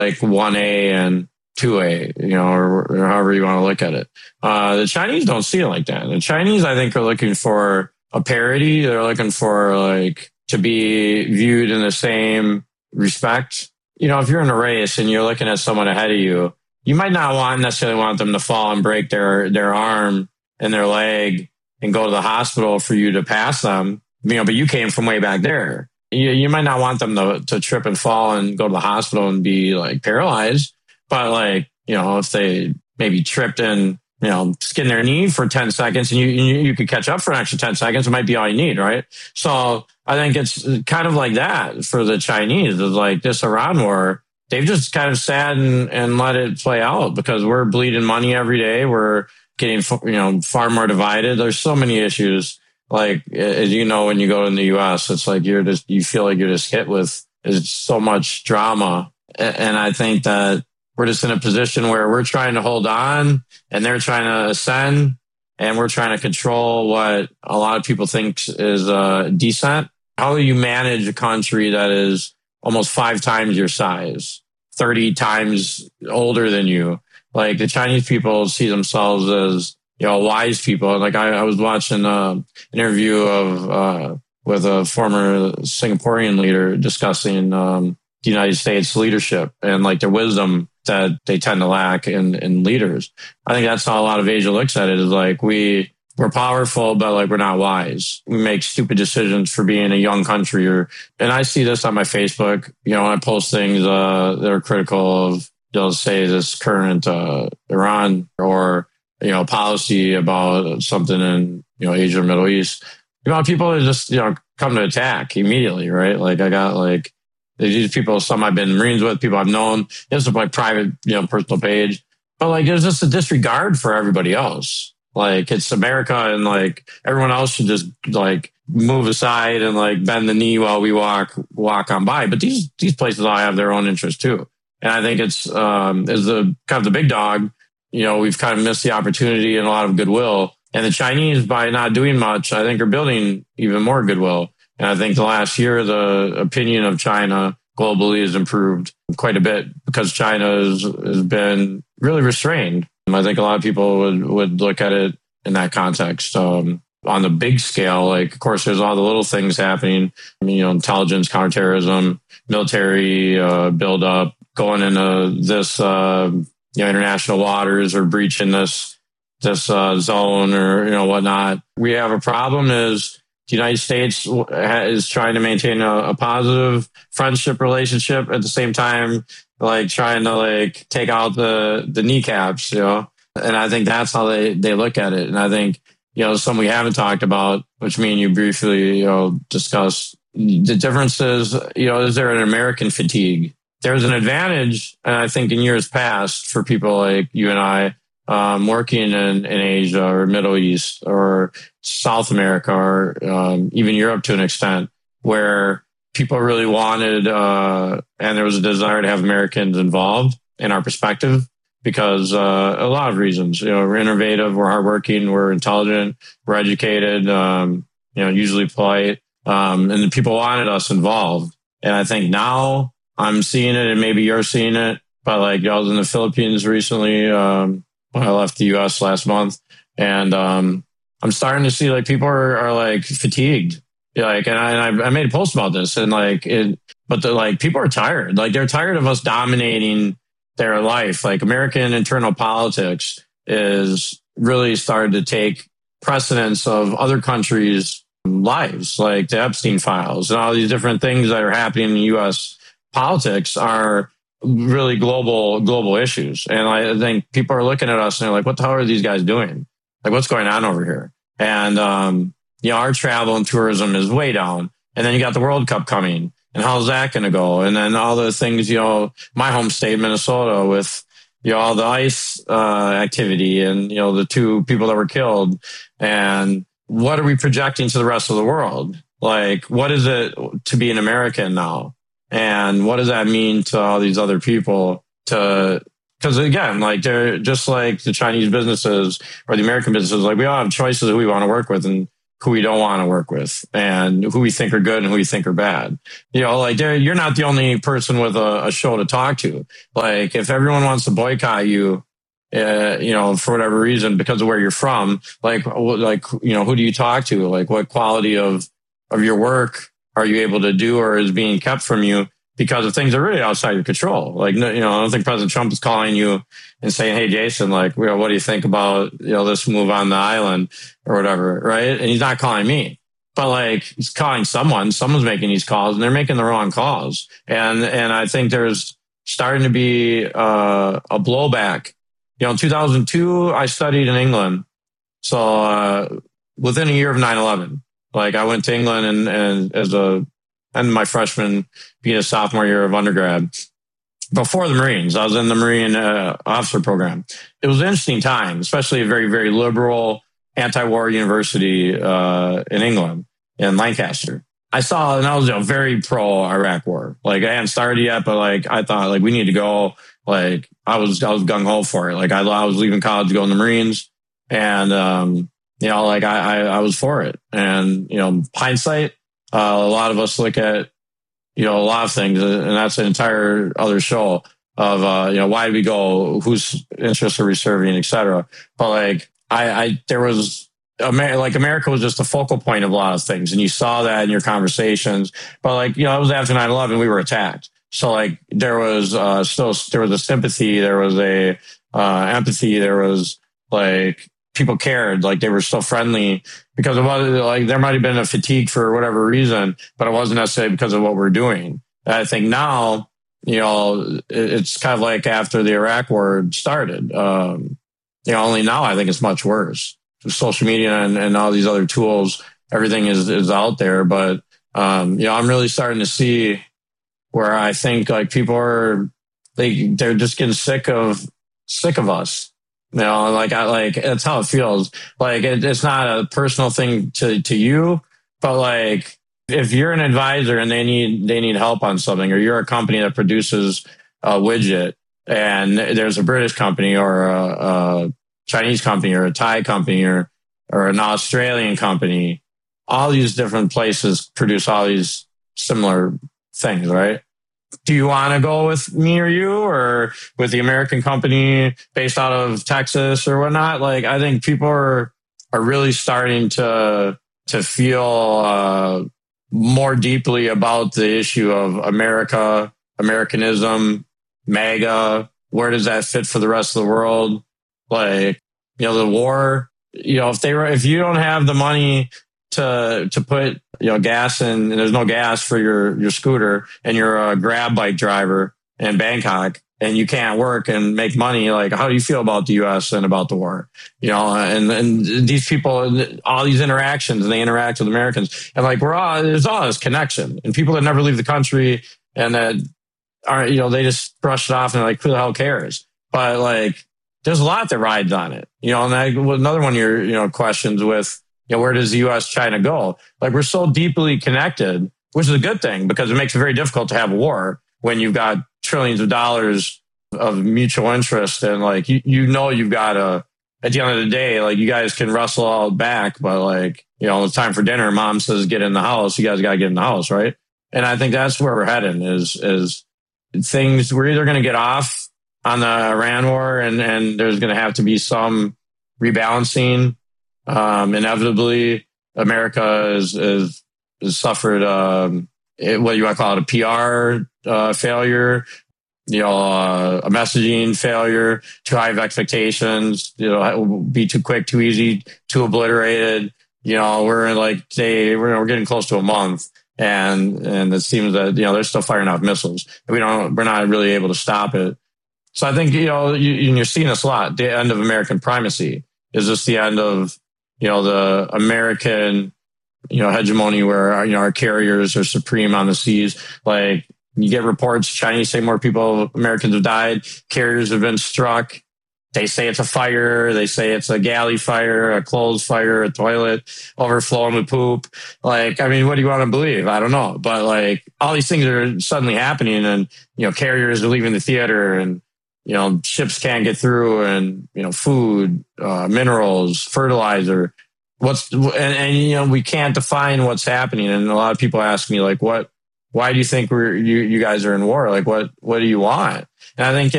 like 1A and 2A, or however you want to look at it. The Chinese don't see it like that. The Chinese, I think, are looking for a parity. They're looking for like to be viewed in the same respect. If you're in a race and you're looking at someone ahead of you, you might not necessarily want them to fall and break their arm and their leg and go to the hospital for you to pass them. But you came from way back there. You might not want them to trip and fall and go to the hospital and be like paralyzed. But like, if they maybe tripped and, skinned their knee for 10 seconds and you could catch up for an extra 10 seconds, it might be all you need, right? So I think it's kind of like that for the Chinese. It's like this Iran war, they've just kind of sat and let it play out because we're bleeding money every day. We're getting, far more divided. There's so many issues. Like, as you know, when you go in the US, it's like you feel like you're just hit with so much drama. And I think that we're just in a position where we're trying to hold on and they're trying to ascend and we're trying to control what a lot of people think is decent. How do you manage a country that is almost 5 times your size, 30 times older than you? Like the Chinese people see themselves as, wise people. Like I was watching an interview with a former Singaporean leader discussing the United States leadership and like their wisdom that they tend to lack in leaders. I think that's how a lot of Asia looks at it, is like we're powerful, but like we're not wise. We make stupid decisions for being a young country. And I see this on my Facebook. When I post things that are critical of, say this current Iran or policy about something in Asia or Middle East. People are just come to attack immediately, right? Like I got like these people, some I've been Marines with, people I've known. It's like private, personal page. But like there's just a disregard for everybody else. Like it's America and like everyone else should just like move aside and like bend the knee while we walk on by. But these places all have their own interests too. And I think it's as the kind of the big dog, we've kind of missed the opportunity and a lot of goodwill. And the Chinese, by not doing much, I think are building even more goodwill. And I think the last year, the opinion of China globally has improved quite a bit because China has been really restrained. I think a lot of people would look at it in that context. On the big scale, like, of course, there's all the little things happening, intelligence, counterterrorism, military buildup, going into this, international waters or breaching this zone or, whatnot. We have a problem is the United States is trying to maintain a positive friendship relationship at the same time, like trying to like take out the kneecaps, And I think that's how they look at it. And I think, some we haven't talked about, which me and you briefly, discussed the differences, is there an American fatigue? There's an advantage, I think, in years past for people like you and I, working in Asia or Middle East or South America or even Europe to an extent, where people really wanted and there was a desire to have Americans involved in our perspective because a lot of reasons. We're innovative, we're hardworking, we're intelligent, we're educated, usually polite, and the people wanted us involved. And I think now I'm seeing it, and maybe you're seeing it, but like I was in the Philippines recently. When I left the U.S. last month, and I'm starting to see like people are like fatigued. Like, and I made a post about this, and like but people are tired. Like they're tired of us dominating their life. Like American internal politics is really started to take precedence of other countries' lives, like the Epstein files and all these different things that are happening in U.S. politics are really global issues. And I think people are looking at us and they're like, what the hell are these guys doing? Like, what's going on over here? And, our travel and tourism is way down. And then you got the World Cup coming. And how's that going to go? And then all the things, my home state, Minnesota, with, all the ICE activity and, the 2 people that were killed. And what are we projecting to the rest of the world? Like, what is it to be an American now? And what does that mean to all these other people? Because again, like they're just like the Chinese businesses or the American businesses, like we all have choices who we want to work with and who we don't want to work with and who we think are good and who we think are bad. Like you're not the only person with a show to talk to. Like if everyone wants to boycott you, for whatever reason, because of where you're from, who do you talk to? Like what quality of your work are you able to do or is being kept from you because of things that are really outside your control? Like, I don't think President Trump is calling you and saying, hey, Jason, like, what do you think about, this move on the island or whatever, right? And he's not calling me, but like he's calling someone's making these calls and they're making the wrong calls. And I think there's starting to be a blowback. In 2002, I studied in England. So within a year of 9/11, like I went to England and as end my freshman, being a sophomore year of undergrad. Before the Marines, I was in the Marine officer program. It was an interesting time, especially a very, very liberal anti-war university in England, in Lancaster. I was very pro Iraq war. Like I hadn't started yet, but like I thought like we need to go. Like I was gung ho for it. Like I was leaving college to go in the Marines, and I was for it. And hindsight, a lot of us look at a lot of things, and that's an entire other show of why did we go, whose interests are we serving, et cetera. But like America was just the focal point of a lot of things, and you saw that in your conversations. But like it was after 9/11, we were attacked. So like there was a sympathy, there was a empathy, there was like people cared, like they were still friendly because it was like there might have been a fatigue for whatever reason, but it wasn't necessarily because of what we're doing. And I think now, it's kind of like after the Iraq war started. Only now I think it's much worse. Social media and all these other tools, everything is out there. But I'm really starting to see where I think like people they're just getting sick of us. That's how it feels. Like it's not a personal thing to you, but like if you're an advisor and they need help on something, or you're a company that produces a widget and there's a British company or a Chinese company or a Thai company or an Australian company, all these different places produce all these similar things, right? Do you want to go with me or you or with the American company based out of Texas or whatnot? Like, I think people are really starting to feel more deeply about the issue of America, Americanism, MAGA. Where does that fit for the rest of the world? Like, the war, if you don't have the money to put gas in, and there's no gas for your scooter, and you're a Grab bike driver in Bangkok and you can't work and make money, like how do you feel about the US and about the war? And these people, all these interactions, and they interact with Americans, and like there's all this connection, and people that never leave the country and that are they just brush it off and like who the hell cares? But like there's a lot that rides on it, and that was another one of your questions with where does the U.S. China go? Like we're so deeply connected, which is a good thing because it makes it very difficult to have a war when you've got trillions of dollars of mutual interest, and like you've got to, at the end of the day, like you guys can wrestle all back, but like it's time for dinner. Mom says get in the house. You guys got to get in the house, right? And I think that's where we're heading. Is things we're either going to get off on the Iran war, and there's going to have to be some rebalancing. Inevitably, America has suffered what you might call it, a PR failure, a messaging failure, too high of expectations, be too quick, too easy, too obliterated. We're getting close to a month, and it seems that they're still firing off missiles. We're not really able to stop it. So I think you're seeing this a lot. The end of American primacy is just the end of the American hegemony, where our carriers are supreme on the seas. Like you get reports, Chinese say more Americans have died. Carriers have been struck. They say it's a fire. They say it's a galley fire, a clothes fire, a toilet overflowing with poop. Like, I mean, what do you want to believe? I don't know. But like all these things are suddenly happening, and, carriers are leaving the theater, and, ships can't get through, and, food, minerals, fertilizer. and we can't define what's happening. And a lot of people ask me like, why do you think you guys are in war? Like, what do you want? And I think